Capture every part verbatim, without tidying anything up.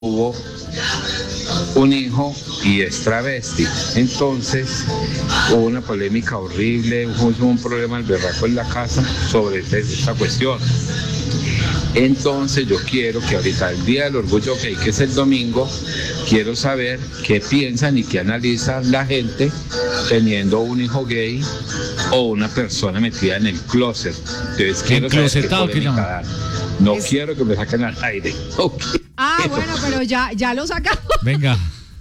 tuvo un hijo y es travesti. Entonces hubo una polémica horrible, hubo un problema al berraco en la casa sobre esta cuestión. Entonces yo quiero que ahorita el Día del Orgullo Gay, que es el domingo, quiero saber qué piensan y qué analiza la gente teniendo un hijo gay o una persona metida en el closet. Entonces quiero saber qué polémica dan. No es... quiero que me saquen al aire. Okay. Ah, bueno, pero ya, ya lo sacamos. Venga.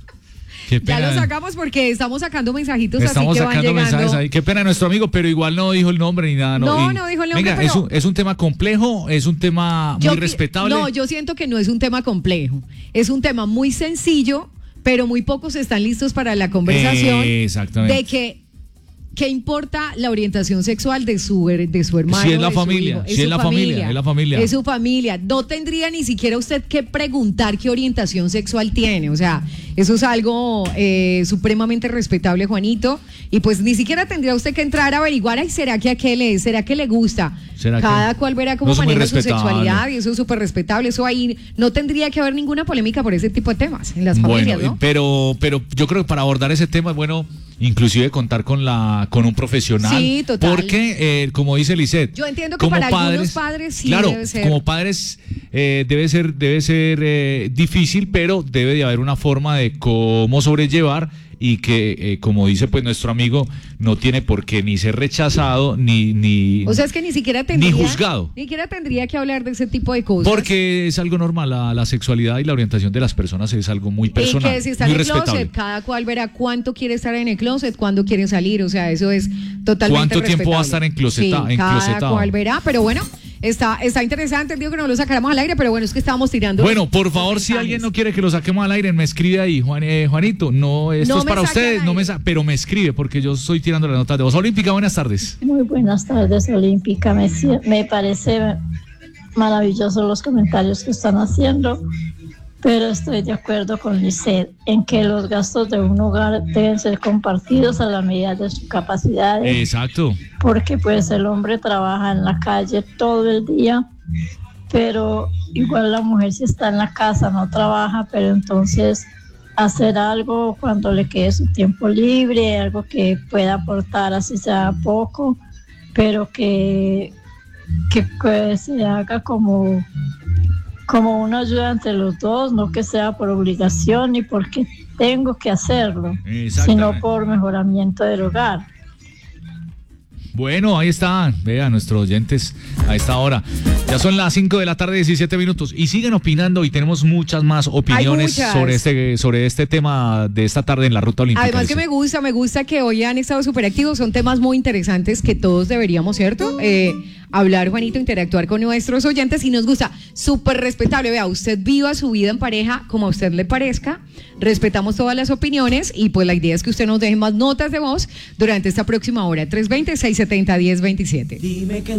Qué pena. Ya lo sacamos porque estamos sacando mensajitos estamos así que sacando van mensajes ahí. Qué pena nuestro amigo, pero igual no dijo el nombre ni nada. No, no, y, no dijo el nombre. Venga, pero... es, un, es un tema complejo, es un tema muy yo, respetable. No, yo siento que no es un tema complejo. Es un tema muy sencillo, pero muy pocos están listos para la conversación. Eh, exactamente. De que ¿qué importa la orientación sexual de su, de su hermano? Si es la familia, es si es la familia, es la familia. Es su familia. No tendría ni siquiera usted que preguntar qué orientación sexual tiene. O sea, eso es algo eh, supremamente respetable, Juanito. Y pues ni siquiera tendría usted que entrar a averiguar, ay, ¿será que a qué le es? ¿Será que le gusta? Cada cual verá cómo no maneja su sexualidad y eso es súper respetable. Eso ahí no tendría que haber ninguna polémica por ese tipo de temas en las familias, bueno, ¿no? Pero, pero yo creo que para abordar ese tema es bueno inclusive contar con la con un profesional. Sí, total. Porque, eh, como dice Lisette, yo entiendo que para padres, algunos padres sí claro, debe ser. como padres eh, debe ser, debe ser eh, difícil, pero debe de haber una forma de cómo sobrellevar y que, eh, como dice pues nuestro amigo, no tiene por qué ni ser rechazado, ni... ni o sea, es que ni siquiera tendría... Ni juzgado. Ni siquiera tendría que hablar de ese tipo de cosas. Porque es algo normal, la, la sexualidad y la orientación de las personas es algo muy personal, y que si está muy en el respetable. Closet, cada cual verá cuánto quiere estar en el closet, cuándo quiere salir, o sea, eso es totalmente ¿Cuánto respetable. tiempo va a estar encloseta, sí, enclosetado? Cada cual verá, pero bueno... Está, está interesante, digo que no lo sacáramos al aire, pero bueno, es que estábamos tirando. Bueno, por favor, si alguien no quiere que lo saquemos al aire, me escribe ahí, Juan, eh, Juanito, no, esto no es para ustedes, no me sa- pero me escribe porque yo estoy tirando las notas de voz. Olímpica, buenas tardes. Muy buenas tardes, Olímpica, me, me parece maravilloso los comentarios que están haciendo, pero estoy de acuerdo con Lisette en que los gastos de un hogar deben ser compartidos a la medida de sus capacidades. Exacto. Porque pues el hombre trabaja en la calle todo el día, pero igual la mujer si está en la casa no trabaja, pero entonces hacer algo cuando le quede su tiempo libre, algo que pueda aportar así sea poco, pero que, que, que se haga como... como una ayuda entre los dos, no que sea por obligación ni porque tengo que hacerlo, sino por mejoramiento del hogar. Bueno, ahí están, vean nuestros oyentes a esta hora. Ya son las cinco de la tarde, diecisiete minutos, y siguen opinando y tenemos muchas más opiniones muchas. sobre este sobre este tema de esta tarde en la Ruta Olímpica. Además que me gusta, me gusta que hoy han estado súper activos, son temas muy interesantes que todos deberíamos, ¿cierto? Eh, hablar, Juanito, interactuar con nuestros oyentes y nos gusta, súper respetable. Vea, usted viva su vida en pareja como a usted le parezca, respetamos todas las opiniones y pues la idea es que usted nos deje más notas de voz durante esta próxima hora, tres veinte, seiscientos setenta, diez veintisiete. Dime que